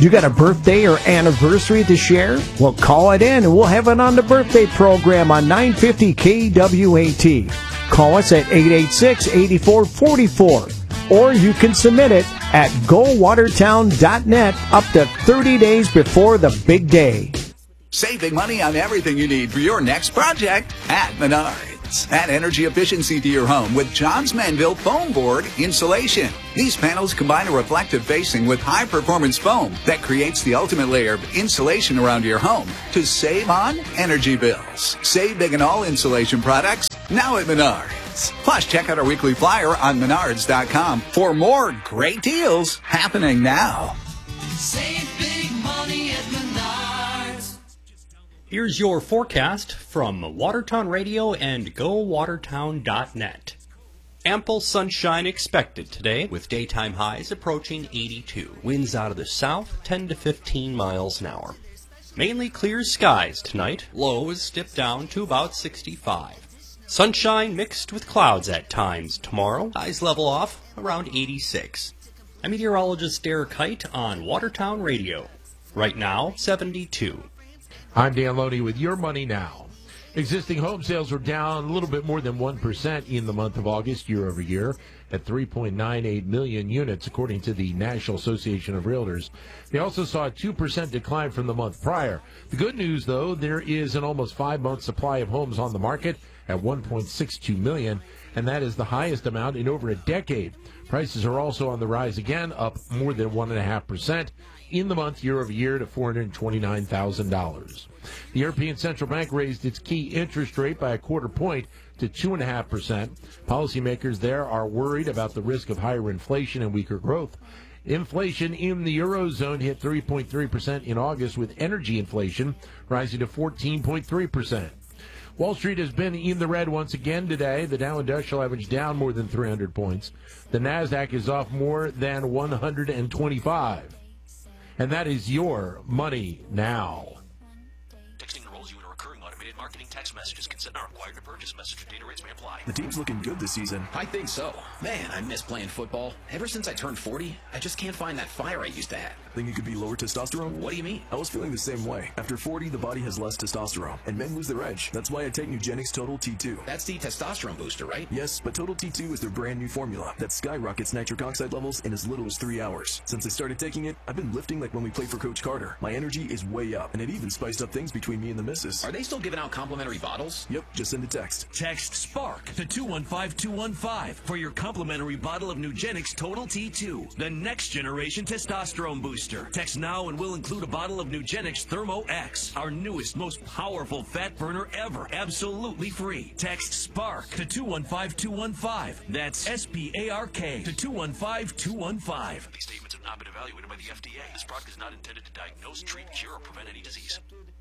You got a birthday or anniversary to share? Well, call it in and we'll have it on the birthday program on 950 KWAT. Call us at 886-8444. Or you can submit it at gowatertown.net up to 30 days before the big day. Save big money on everything you need for your next project at Menards. Add energy efficiency to your home with Johns Manville Foam Board Insulation. These panels combine a reflective facing with high-performance foam that creates the ultimate layer of insulation around your home to save on energy bills. Save big on all insulation products now at Menards. Plus, check out our weekly flyer on Menards.com for more great deals happening now. Save big money at Menards. Here's your forecast from Watertown Radio and GoWatertown.net. Ample sunshine expected today, with daytime highs approaching 82. Winds out of the south, 10 to 15 miles an hour. Mainly clear skies tonight. Lows dip down to about 65. Sunshine mixed with clouds at times tomorrow. Highs level off around 86. I'm meteorologist Derek Height on Watertown Radio. Right now, 72. I'm Dan Loney with Your Money Now. Existing home sales were down a little bit more than 1% in the month of August year over year at 3.98 million units, according to the National Association of Realtors. They also saw a 2% decline from the month prior. The good news, though, there is an almost 5-month supply of homes on the market at 1.62 million, and that is the highest amount in over a decade. Prices are also on the rise again, up more than 1.5% in the month year over year to $429,000. The European Central Bank raised its key interest rate by a quarter point to 2.5%. Policymakers there are worried about the risk of higher inflation and weaker growth. Inflation in the Eurozone hit 3.3% in August, with energy inflation rising to 14.3%. Wall Street has been in the red once again today. The Dow Industrial Average down more than 300 points. The NASDAQ is off more than 125. And that is Your Money Now. Texting enrolls you in a recurring automated marketing text messages. Consent not required to purchase. Message or data rates may apply. The team's looking good this season. I think so. Man, I miss playing football. Ever since I turned 40, I just can't find that fire I used to have. Think it could be lower testosterone? What do you mean? I was feeling the same way. After 40, the body has less testosterone, and men lose their edge. That's why I take Nugenix Total T2. That's the testosterone booster, right? Yes, but Total T2 is their brand new formula that skyrockets nitric oxide levels in as little as 3 hours. Since I started taking it, I've been lifting like when we played for Coach Carter. My energy is way up, and it even spiced up things between me and the missus. Are they still giving out complimentary bottles? Yep, just send a text. Text SPARK to 215215 for your complimentary bottle of Nugenix Total T2, the next generation testosterone booster. Text now and we'll include a bottle of Nugenix Thermo X, our newest, most powerful fat burner ever, absolutely free. Text SPARK to 215215. That's SPARK to 215215. These statements have not been evaluated by the FDA. This product is not intended to diagnose, treat, cure, or prevent any disease.